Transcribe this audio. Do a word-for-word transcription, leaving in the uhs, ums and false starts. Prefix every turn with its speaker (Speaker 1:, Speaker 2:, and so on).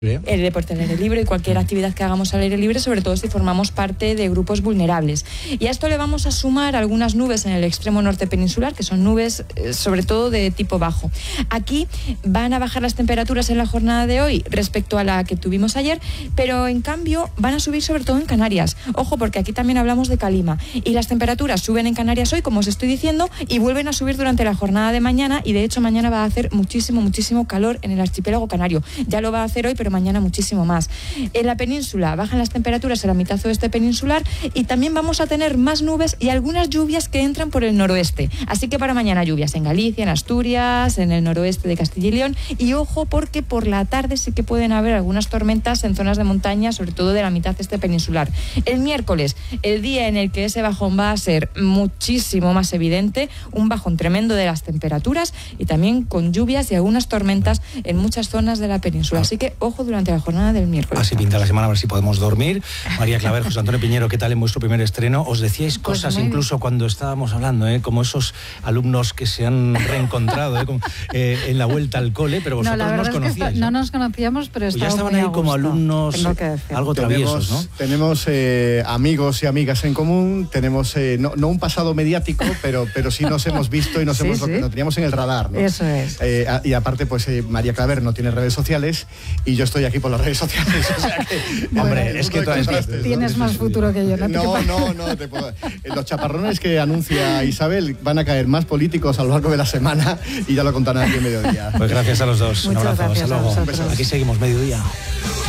Speaker 1: El deporte al aire libre y cualquier actividad que hagamos al aire libre, sobre todo si formamos parte de grupos vulnerables. Y a esto le vamos a sumar algunas nubes en el extremo norte peninsular, que son nubes eh, sobre todo de tipo bajo. Aquí van a bajar las temperaturas en la jornada de hoy respecto a la que tuvimos ayer, pero en cambio van a subir sobre todo en Canarias. Ojo, porque aquí también hablamos de calima. Y las temperaturas suben en Canarias hoy, como os estoy diciendo, y vuelven a subir durante la jornada de mañana, y de hecho mañana va a hacer muchísimo, muchísimo calor en el archipiélago canario. Ya lo va a hacer hoy, pero mañana muchísimo más. En la península bajan las temperaturas en la mitad oeste peninsular y también vamos a tener más nubes y algunas lluvias que entran por el noroeste. Así que para mañana lluvias en Galicia, en Asturias, en el noroeste de Castilla y León, y ojo porque por la tarde sí que pueden haber algunas tormentas en zonas de montaña, sobre todo de la mitad este peninsular. El miércoles, el día en el que ese bajón va a ser muchísimo más evidente, un bajón tremendo de las temperaturas y también con lluvias y algunas tormentas en muchas zonas de la península. Así que ojo durante la jornada del miércoles.
Speaker 2: Así pinta la semana, a ver si podemos dormir. María Claver, José Antonio Piñero, ¿qué tal en vuestro primer estreno? Os decíais cosas pues incluso cuando estábamos hablando, ¿eh? Como esos alumnos que se han reencontrado ¿eh? Como, eh, en la vuelta al cole, pero vosotros no, nos conocíais.
Speaker 3: Es que no nos conocíamos, pero
Speaker 2: pues ya estaban ahí como alumnos algo traviesos,
Speaker 4: tenemos,
Speaker 2: ¿no?
Speaker 4: Tenemos eh, amigos y amigas en común, tenemos eh, no, no un pasado mediático, pero, pero sí nos hemos visto y nos, sí, hemos, sí. Lo, lo teníamos en el radar, ¿no?
Speaker 3: Eso es.
Speaker 4: Eh, y aparte, pues eh, María Claver no tiene redes sociales y yo estoy aquí por las redes sociales. O sea que,
Speaker 2: bueno, hombre, es que
Speaker 3: tienes más futuro que yo. No,
Speaker 4: no, no, no te puedo. Los chaparrones que anuncia Isabel van a caer más políticos a lo largo de la semana y ya lo contarán aquí en mediodía.
Speaker 2: Pues gracias a los dos.
Speaker 3: Muchas
Speaker 2: un abrazo.
Speaker 3: Gracias
Speaker 2: hasta luego. Aquí seguimos mediodía.